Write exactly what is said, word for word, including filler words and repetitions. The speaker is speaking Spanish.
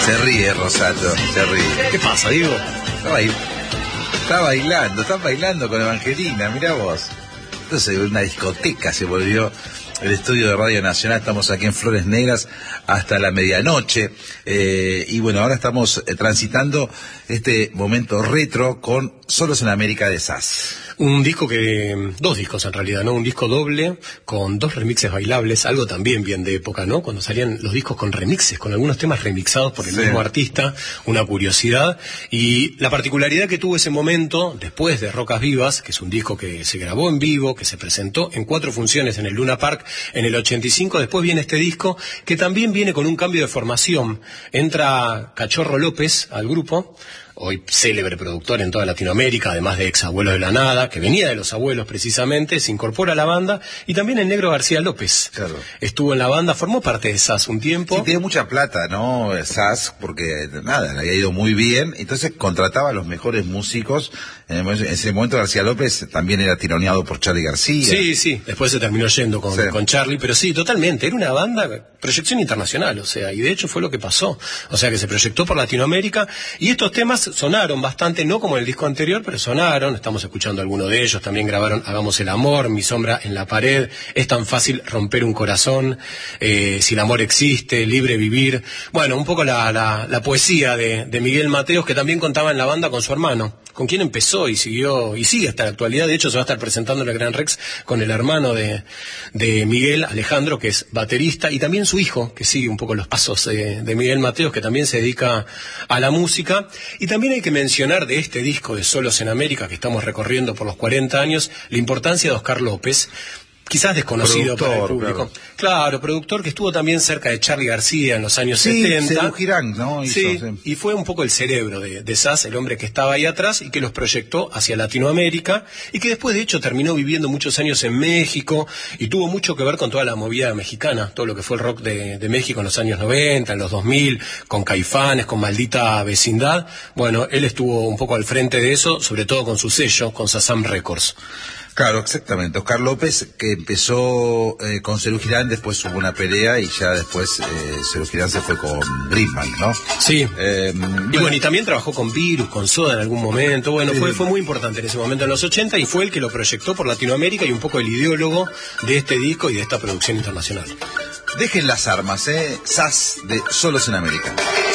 Se ríe Rosato, se ríe. ¿Qué pasa, Diego? Está, bail... está bailando, está bailando con Evangelina, mirá vos. Entonces una discoteca se volvió el estudio de Radio Nacional. Estamos aquí en Flores Negras hasta la medianoche. Eh, y bueno, ahora estamos eh, transitando este momento retro con Solos en América de Sass. Un disco que... Dos discos en realidad, ¿no? Un disco doble con dos remixes bailables, algo también bien de época, ¿no? Cuando salían los discos con remixes, con algunos temas remixados por el sí. mismo artista, una curiosidad. Y la particularidad que tuvo ese momento, después de Rocas Vivas, que es un disco que se grabó en vivo, que se presentó en cuatro funciones en el Luna Park en el ochenta y cinco, después viene este disco que también viene con un cambio de formación. Entra Cachorro López al grupo, hoy célebre productor en toda Latinoamérica, además de Ex Abuelos de la Nada, que venía de Los Abuelos precisamente, se incorpora a la banda, y también el Negro García López. Claro. Estuvo en la banda, formó parte de Sass un tiempo. Sí, tiene mucha plata, ¿no? Sass, porque nada, le había ido muy bien, entonces contrataba a los mejores músicos. En ese momento García López también era tironeado por Charly García. Sí, sí, después se terminó yendo con, sí. con Charly, pero sí, totalmente, era una banda, proyección internacional, o sea, y de hecho fue lo que pasó. O sea, que se proyectó por Latinoamérica, y estos temas sonaron bastante, no como en el disco anterior, pero sonaron, estamos escuchando alguno de ellos, también grabaron Hagamos el Amor, Mi Sombra en la Pared, Es tan fácil romper un corazón, eh, Si el amor existe, Libre vivir, bueno, un poco la, la, la poesía de, de Miguel Mateos, que también contaba en la banda con su hermano, con quien empezó y siguió, y sigue hasta la actualidad. De hecho se va a estar presentando en el Gran Rex con el hermano de, de Miguel, Alejandro, que es baterista, y también su hijo, que sigue un poco los pasos de, de Miguel Mateos, que también se dedica a la música. Y también hay que mencionar de este disco de Solos en América, que estamos recorriendo por los cuarenta años, la importancia de Oscar López, quizás desconocido productor, para el público. Claro. claro, productor que estuvo también cerca de Charly García en los años sí, setenta. Sí, Girán, ¿no? Hizo, sí, sí, y fue un poco el cerebro de, de Sass, el hombre que estaba ahí atrás y que los proyectó hacia Latinoamérica, y que después de hecho terminó viviendo muchos años en México y tuvo mucho que ver con toda la movida mexicana, todo lo que fue el rock de, de México en los años noventa, en los dos mil, con Caifanes, con Maldita Vecindad. Bueno, él estuvo un poco al frente de eso, sobre todo con su sello, con Shazam Records. Claro, exactamente. Oscar López, que empezó eh, con Serú Girán, después hubo una pelea y ya después eh, Serú Girán se fue con Greenbank, ¿no? Sí. Eh, y bueno. bueno, y también trabajó con Virus, con Soda en algún momento. Bueno, sí. fue, fue muy importante en ese momento, en los ochenta, y fue el que lo proyectó por Latinoamérica y un poco el ideólogo de este disco y de esta producción internacional. Dejen las armas, ¿eh? Sass de Solos en América.